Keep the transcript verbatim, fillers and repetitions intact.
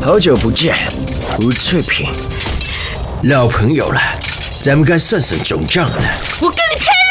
好久不见，吴翠萍，老朋友了，咱们该算算总账了。 我跟你拼了！